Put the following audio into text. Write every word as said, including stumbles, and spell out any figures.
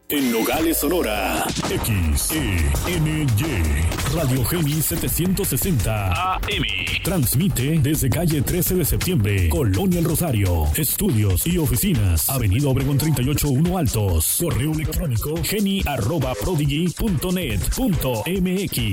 En Nogales, Sonora. X E N Y. Radio Geni setecientos sesenta A M. Transmite desde calle trece de septiembre, Colonia El Rosario. Estudios y oficinas. Avenida Obregón treinta y ocho uno Altos. Correo electrónico geni arroba prodigy punto net punto mx.